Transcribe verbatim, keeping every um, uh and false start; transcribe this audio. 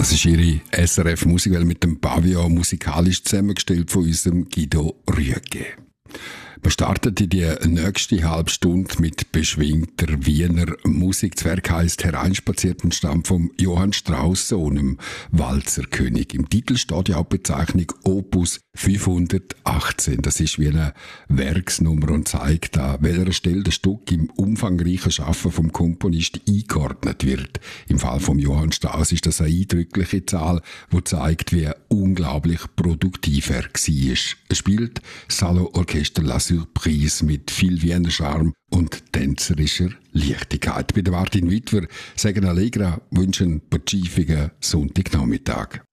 Das ist Ihre S R F Musikwelle mit dem Pavillon, musikalisch zusammengestellt von unserem Guido Rüegge. Wir starten in die nächste halbe Stunde mit beschwingter Wiener Musik. Das Werk heisst «Hereinspaziert» und stammt vom Johann Strauss, Sohn, dem Walzerkönig. Im Titel steht ja auch die Bezeichnung Opus fünfhundertachtzehn. Das ist wie eine Werksnummer und zeigt, an welcher Stelle das Stück im umfangreichen Schaffen vom Komponist eingeordnet wird. Im Fall von Johann Strauss ist das eine eindrückliche Zahl, die zeigt, wie unglaublich produktiv er war. Er spielt Salon Orchester La Surprise mit viel Wiener Charme und tänzerischer Leichtigkeit. Bei der Martin Wittwer sagen Allegra wünschen einen pazifischen Sonntagnachmittag.